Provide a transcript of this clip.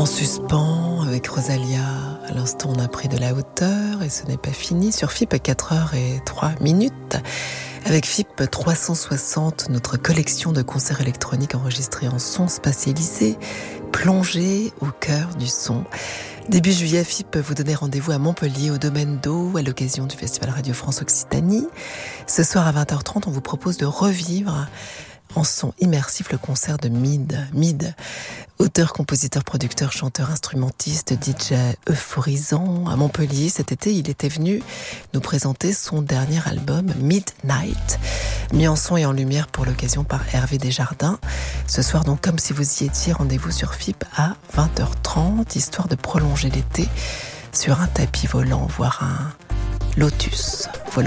Suspens avec Rosalia. À l'instant, on a pris de la hauteur et ce n'est pas fini. Sur FIP, 4h03. Avec FIP 360, notre collection de concerts électroniques enregistrés en son spatialisé, plongés au cœur du son. Début juillet, FIP vous donnez rendez-vous à Montpellier, au Domaine d'Eau, à l'occasion du Festival Radio France Occitanie. Ce soir à 20h30, on vous propose de revivre en son immersif le concert de Mid, auteur, compositeur, producteur, chanteur, instrumentiste, DJ euphorisant. À Montpellier, cet été, il était venu nous présenter son dernier album, Midnight, mis en son et en lumière pour l'occasion par Hervé Desjardins. Ce soir, donc, comme si vous y étiez, rendez-vous sur FIP à 20h30, histoire de prolonger l'été sur un tapis volant, voire un lotus.